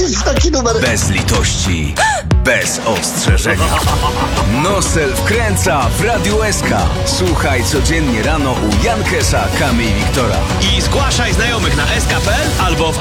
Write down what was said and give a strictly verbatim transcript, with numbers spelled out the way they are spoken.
trafić w taki numer. Bez litości, bez ostrzeżenia. Nosel wkręca w Radiu S K. Słuchaj codziennie rano u Jankesa, Kamy i Wiktora. I zgłaszaj znajomych na s k kropka p l albo w